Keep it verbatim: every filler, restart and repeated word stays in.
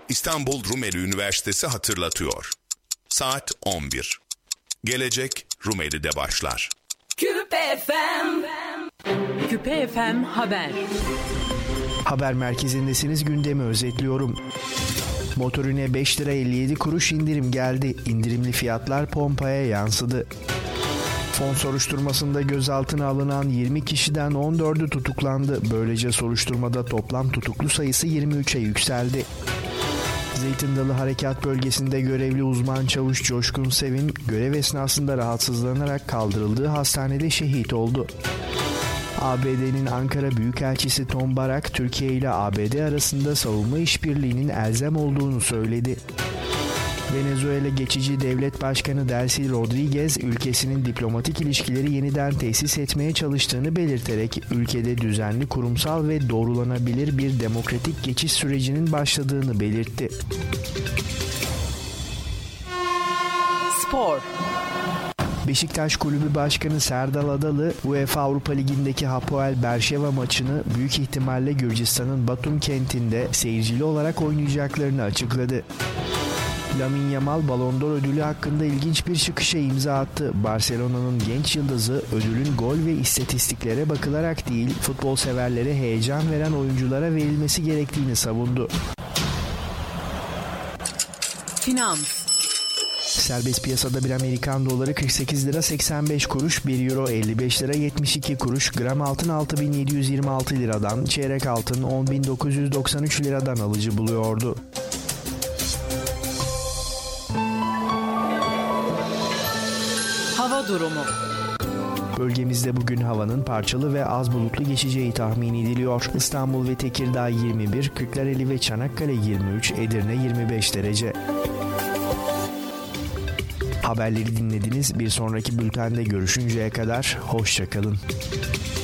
İstanbul Rumeli Üniversitesi hatırlatıyor. Saat on bir. Gelecek Rumeli'de başlar. Küpe F M. Küpe F M Haber. Haber merkezindesiniz, gündemi özetliyorum. Motorine beş lira elli yedi kuruş indirim geldi. İndirimli fiyatlar pompaya yansıdı. Fon soruşturmasında gözaltına alınan yirmi kişiden on dördü tutuklandı. Böylece soruşturmada toplam tutuklu sayısı yirmi üçe yükseldi. Zeytin Dalı Harekat Bölgesi'nde görevli uzman çavuş Coşkun Sevin, görev esnasında rahatsızlanarak kaldırıldığı hastanede şehit oldu. A B D'nin Ankara Büyükelçisi Tom Barak, Türkiye ile A B D arasında savunma işbirliğinin elzem olduğunu söyledi. Venezuela Geçici Devlet Başkanı Delcy Rodriguez, ülkesinin diplomatik ilişkileri yeniden tesis etmeye çalıştığını belirterek ülkede düzenli, kurumsal ve doğrulanabilir bir demokratik geçiş sürecinin başladığını belirtti. Spor. Beşiktaş Kulübü Başkanı Serdal Adalı, UEFA Avrupa Ligi'ndeki Hapoel Berşeva maçını büyük ihtimalle Gürcistan'ın Batum kentinde seyircili olarak oynayacaklarını açıkladı. Lamine Yamal Ballon d'Or ödülü hakkında ilginç bir çıkışa imza attı. Barcelona'nın genç yıldızı ödülün gol ve istatistiklere bakılarak değil, futbol severlere heyecan veren oyunculara verilmesi gerektiğini savundu. Finans. Serbest piyasada bir Amerikan doları kırk sekiz lira seksen beş kuruş, bir euro elli beş lira yetmiş iki kuruş, gram altın altı bin yedi yüz yirmi altı liradan, çeyrek altın on bin dokuz yüz doksan üç liradan alıcı buluyordu. Hava durumu. Bölgemizde bugün havanın parçalı ve az bulutlu geçeceği tahmin ediliyor. İstanbul ve Tekirdağ yirmi bir, Kırklareli ve Çanakkale yirmi üç, Edirne yirmi beş derece. Haberleri dinlediniz. Bir sonraki bültende görüşünceye kadar hoşça kalın.